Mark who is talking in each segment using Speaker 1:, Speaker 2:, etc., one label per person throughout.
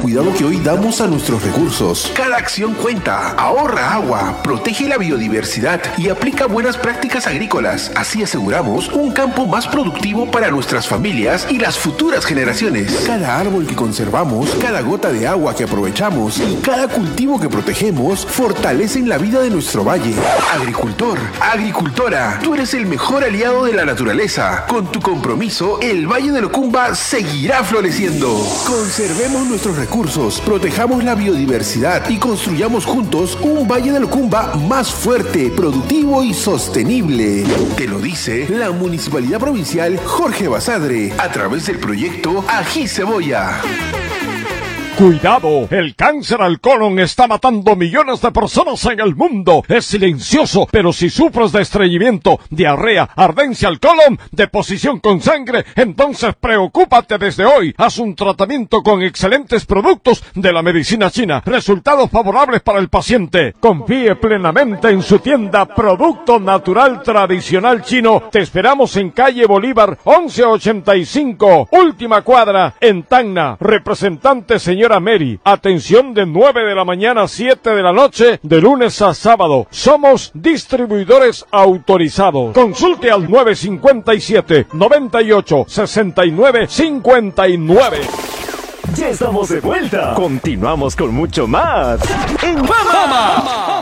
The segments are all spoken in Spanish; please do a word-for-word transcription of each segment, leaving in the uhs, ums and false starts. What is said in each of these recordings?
Speaker 1: cuidado que hoy damos a nuestros recursos. Cada acción cuenta. Ahorra agua, protege la biodiversidad y aplica buenas prácticas agrícolas. Así aseguramos un campo más productivo para nuestras familias y las futuras generaciones. Cada árbol que conservamos, cada gota de agua que aprovechamos y cada cultivo que protegemos fortalecen la vida de nuestro valle. Agricultor, agricultora, tú eres el mejor aliado de la naturaleza. Con tu compromiso, el Valle del Ocumba seguirá floreciendo. Conservemos nuestros recursos, protejamos la biodiversidad y construyamos juntos un Valle del Ocumba más fuerte, productivo y sostenible. Te lo dice la Municipalidad Provincial Jorge Basadre a través del proyecto Ají Cebolla.
Speaker 2: Cuidado, el cáncer al colon está matando millones de personas en el mundo. Es silencioso, pero si sufres de estreñimiento, diarrea, ardencia al colon, deposición con sangre, entonces preocúpate desde hoy. Haz un tratamiento con excelentes productos de la medicina china. Resultados favorables para el paciente. Confíe plenamente en su tienda Producto Natural Tradicional Chino. Te esperamos en calle Bolívar once ochenta y cinco, última cuadra, en Tacna. Representante señor Mary, atención de nueve de la mañana a siete de la noche, de lunes a sábado. Somos distribuidores autorizados. Consulte al nueve cinco siete, noventa y ocho, sesenta y nueve cincuenta y nueve.
Speaker 3: Ya estamos de vuelta. Continuamos con mucho más en Fama.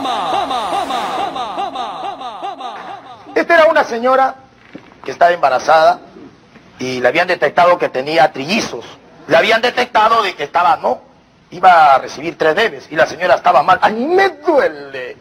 Speaker 4: Esta era una señora que estaba embarazada y le habían detectado que tenía trillizos. Le habían detectado de que estaba, no, iba a recibir tres bebés y la señora estaba mal. ¡Ay, me duele!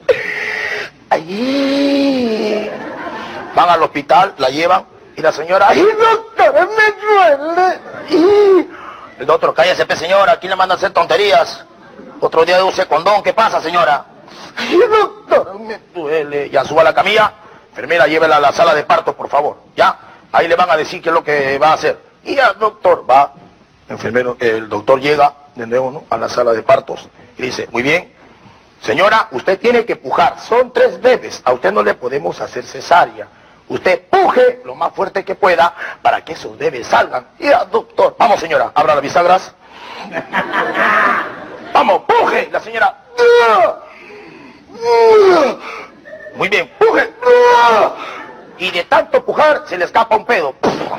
Speaker 4: ¡Ay! Van al hospital, la llevan y la señora, ¡ay, doctor, me duele! ¡Ay! El doctor, cállese, pe, señora, aquí le manda a hacer tonterías. Otro día use condón, ¿qué pasa, señora? ¡Ay, doctor, me duele! Ya suba a la camilla, enfermera, llévela a la sala de parto, por favor, ¿ya? Ahí le van a decir qué es lo que va a hacer. Y ya, doctor, va. Enfermero, el doctor llega de nuevo, ¿no?, a la sala de partos y dice, muy bien, señora, usted tiene que pujar, son tres bebés, a usted no le podemos hacer cesárea, usted puje lo más fuerte que pueda para que esos bebés salgan. Y ya, doctor, vamos señora, abra las bisagras, vamos, puje, la señora, muy bien, puje, y de tanto pujar se le escapa un pedo.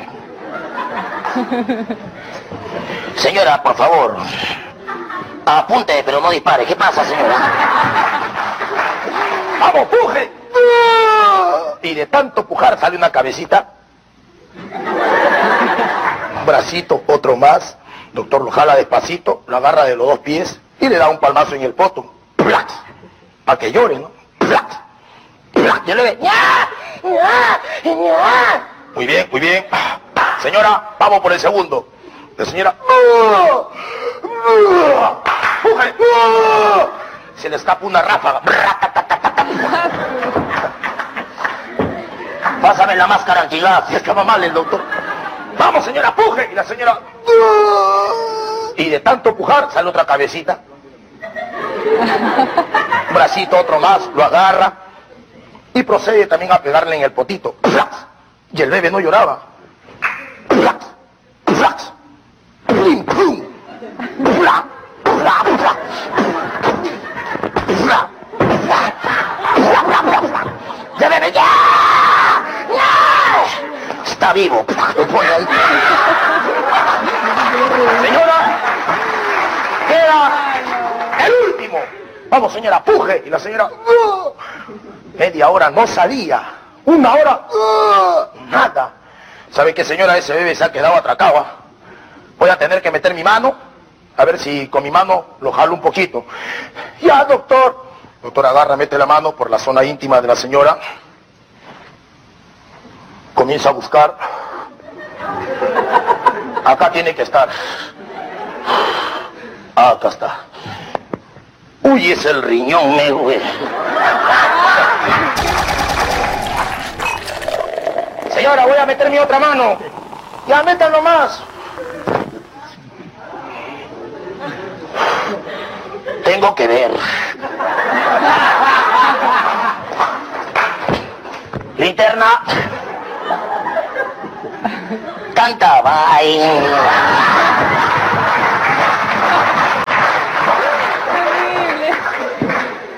Speaker 4: Señora, por favor, apunte, pero no dispare. ¿Qué pasa, señora? ¡Vamos, puje! Y de tanto pujar sale una cabecita. Un bracito, otro más. Doctor lo jala despacito, lo agarra de los dos pies y le da un palmazo en el poto. ¡Plac! Para que llore, ¿no? ¡Plac! ¡Plac! Ya le ve. ¡Ya! ¡Ya! ¡Ya! Muy bien, muy bien. Señora, vamos por el segundo. La señora, ¡oh! ¡Oh! ¡Puje! ¡Oh! Se le escapa una ráfaga. Pásame la máscara antigás, se escapa mal el doctor. Vamos señora, puje. Y la señora, ¡oh! Y de tanto pujar sale otra cabecita. Un bracito, otro más, lo agarra y procede también a pegarle en el potito. Y el bebé no lloraba. ¡Ya bebé, ya! ¡Ya! Está vivo. Señora, queda el último. Vamos señora, puje. Y la señora, ¡oh! Media hora no salía. Una hora, ¡oh! Nada. ¿Sabe qué, señora? Ese bebé se ha quedado atracado. Voy a tener que meter mi mano, a ver si con mi mano lo jalo un poquito. Ya, doctor. Doctor agarra, mete la mano por la zona íntima de la señora. Comienza a buscar. Acá tiene que estar. Acá está. Uy, es el riñón, me güey. Señora, voy a meter mi otra mano. Ya, métanlo más. Tengo que ver. Linterna. Canta, bye.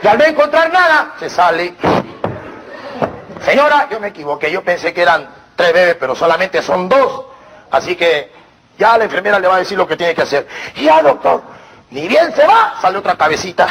Speaker 4: Y al no encontrar nada, se sale. Señora, yo me equivoqué, yo pensé que eran tres bebés, pero solamente son dos. Así que ya la enfermera le va a decir lo que tiene que hacer. Ya, doctor, ni bien se va, sale otra cabecita.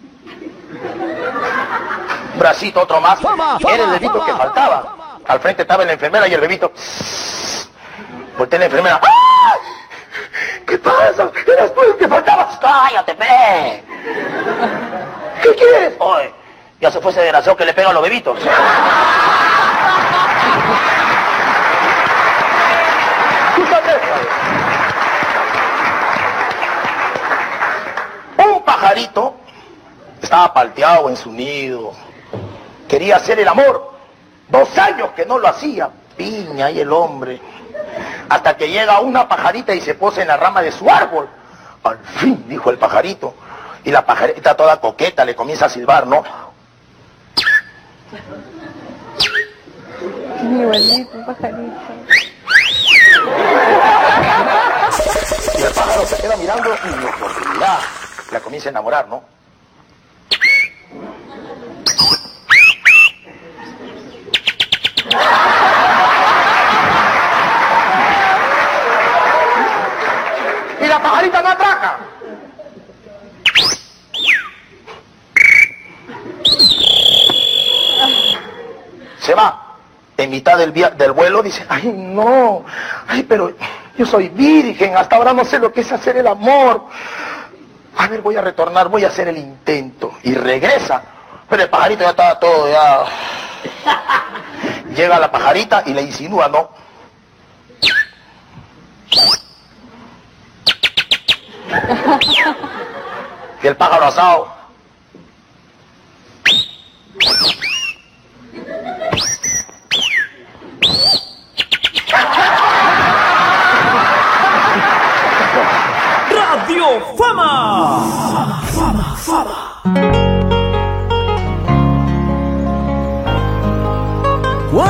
Speaker 4: Un bracito, otro más. Era el bebito que faltaba. Al frente estaba la enfermera y el bebito. Voltea la enfermera. ¡Ah! ¿Qué pasa? Eras tú el que faltabas. Cállate, pe. ¿Qué quieres? Oye, ya se fue ese desgraciado que le pega a los bebitos. Un pajarito estaba palteado en su nido. Quería hacer el amor. Dos años que no lo hacía. Piña y el hombre. Hasta que llega una pajarita y se posa en la rama de su árbol. Al fin, dijo el pajarito. Y la pajarita toda coqueta le comienza a silbar, ¿no?
Speaker 5: Igualito, pajarito.
Speaker 4: Y el pájaro se queda mirando y mi oportunidad. La comienza a enamorar, ¿no? Y la pajarita no atraca. Se va. En mitad del, via del vuelo dice, ay no, ay pero yo soy virgen, hasta ahora no sé lo que es hacer el amor. A ver, voy a retornar, voy a hacer el intento. Y regresa. Pero el pajarito ya estaba todo, ya... Llega la pajarita y le insinúa, ¿no? Y el pájaro asado.
Speaker 3: Radio Fama. Fama, fama, fama.